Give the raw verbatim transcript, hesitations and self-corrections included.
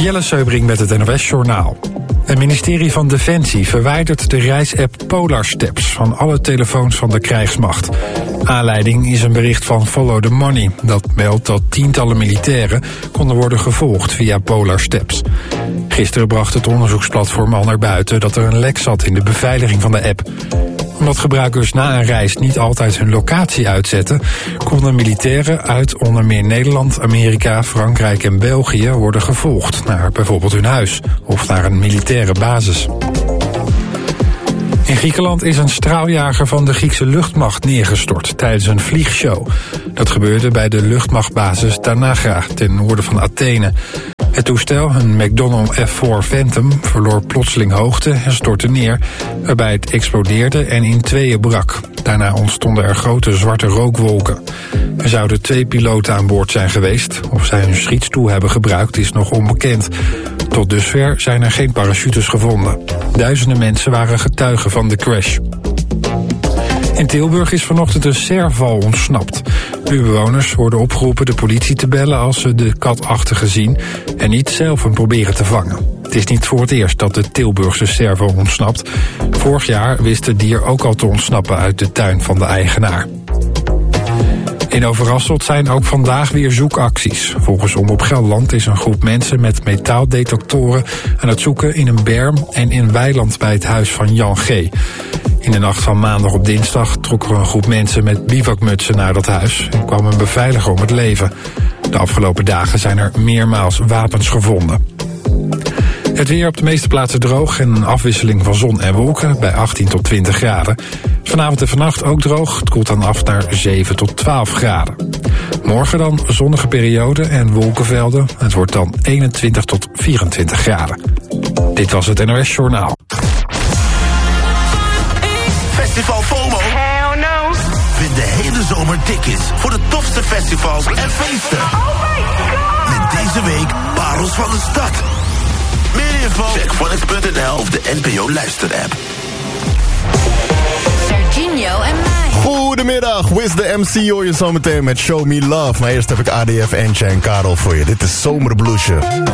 Jelle Seubring met het N O S-journaal. Het ministerie van Defensie verwijdert de reisapp Polar Steps van alle telefoons van de krijgsmacht. Aanleiding is een bericht van Follow the Money. Dat meldt dat tientallen militairen konden worden gevolgd via Polar Steps. Gisteren bracht het onderzoeksplatform al naar buiten dat er een lek zat in de beveiliging van de app. Omdat gebruikers na een reis niet altijd hun locatie uitzetten, konden militairen uit onder meer Nederland, Amerika, Frankrijk en België worden gevolgd naar bijvoorbeeld hun huis of naar een militaire basis. In Griekenland is een straaljager van de Griekse luchtmacht neergestort tijdens een vliegshow. Dat gebeurde bij de luchtmachtbasis Tanagra ten noorden van Athene. Het toestel, een McDonnell F vier Phantom, verloor plotseling hoogte en stortte neer, waarbij het explodeerde en in tweeën brak. Daarna ontstonden er grote zwarte rookwolken. Er zouden twee piloten aan boord zijn geweest. Of zij hun schietstoel hebben gebruikt is nog onbekend. Tot dusver zijn er geen parachutes gevonden. Duizenden mensen waren getuigen van de crash. In Tilburg is vanochtend een serval ontsnapt. Buurtbewoners worden opgeroepen de politie te bellen als ze de katachtige zien en niet zelf hem proberen te vangen. Het is niet voor het eerst dat de Tilburgse serval ontsnapt. Vorig jaar wist het dier ook al te ontsnappen uit de tuin van de eigenaar. In Overasselt zijn ook vandaag weer zoekacties. Volgens Omroep Gelderland is een groep mensen met metaaldetectoren aan het zoeken in een berm en in een weiland bij het huis van Jan G. In de nacht van maandag op dinsdag trok er een groep mensen met bivakmutsen naar dat huis en kwam een beveiliger om het leven. De afgelopen dagen zijn er meermaals wapens gevonden. Het weer op de meeste plaatsen droog en een afwisseling van zon en wolken bij achttien tot twintig graden. Vanavond en vannacht ook droog, het koelt dan af naar zeven tot twaalf graden. Morgen dan zonnige periode en wolkenvelden. Het wordt dan eenentwintig tot vierentwintig graden. Dit was het N O S-journaal. Festival FOMO? Hell no. Vind de hele zomer tickets voor de tofste festivals en feesten. Oh my god. Met deze week Parels van de Stad. Meer info? Check Phonics punt n l of de N P O luisterapp. Serginho en mij. Goedemiddag, Wiz de M C hoor je zometeen met Show Me Love. Maar eerst heb ik A D F, Entje en Karel voor je. Dit is Zomerbloesje.